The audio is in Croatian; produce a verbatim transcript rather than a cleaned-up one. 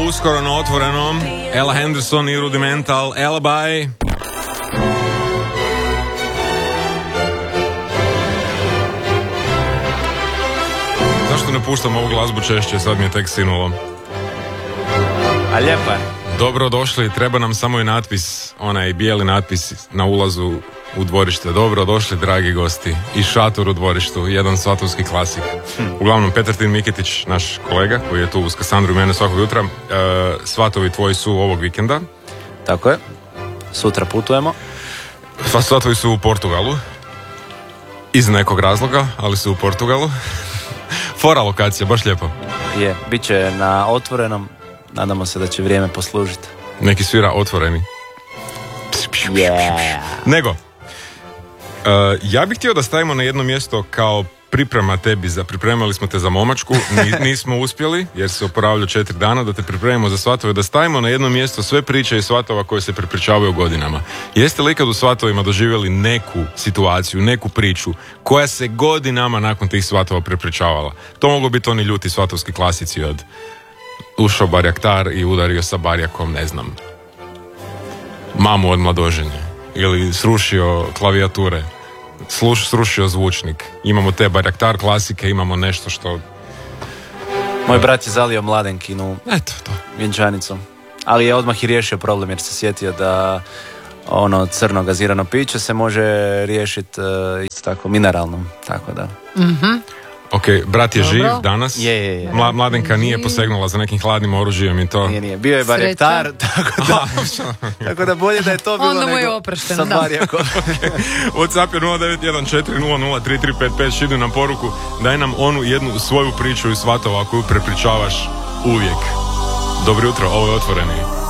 uskoro na Otvorenom. Ella Henderson i Rudimental Alibi. Zašto ne puštam ovu glazbu češće, sad mi je tek sinulo. A lijepa je. Dobro došli, treba nam samo i natpis, onaj bijeli natpis na ulazu u dvorište. Dobro došli, dragi gosti, i šator u dvorištu, jedan svatovski klasik. Hm. Uglavnom, Petar Miketić, naš kolega, koji je tu uz Kasandru i mene svakog jutra, e, svatovi tvoji su ovog vikenda. Tako je, sutra putujemo. Sva svatovi su u Portugalu, iz nekog razloga, ali su u Portugalu. Fora lokacija, baš lijepo. Je, bit će na Otvorenom, nadamo se da će vrijeme poslužiti. Neki svira Otvoreni. Yeah. Nego, uh, ja bih htio da stavimo na jedno mjesto kao priprema tebi, za pripremali smo te za momačku, nismo uspjeli jer se oporavlja četiri dana, da te pripremimo za svatove, da stavimo na jedno mjesto sve priče i svatova koje se prepričavaju godinama. Jeste li ikad u svatovima doživjeli neku situaciju, neku priču koja se godinama nakon tih svatova prepričavala? To mogu biti oni ljuti svatovski klasici od ušao barjaktar i udario sa barjakom, ne znam, mamu od mladoženje, ili srušio klavijature, sluš, srušio zvučnik. Imamo te barjaktar klasike, imamo nešto što... Moj brat je zalio mladenkinu Eto to. vjenčanicom, ali je odmah i riješio problem jer se sjetio da ono crno gazirano piće se može riješiti uh, isto tako mineralnom, tako da. Mhm. Ok, brat je Dobro. živ danas. Je, je, je. Mla, mladenka nije posegnula za nekim hladnim oružjem i to. Nije, nije. Bio je barjaktar, tako da, tako da bolje da je to bilo Onda mu je nego oprošteno, sa da. barjakom. WhatsApp je nula devet jedan četiri nula nula tri tri pet pet, šidi nam poruku, daj nam onu jednu svoju priču iz svatova koju prepričavaš uvijek. Dobro jutro, ovo je Otvoreni.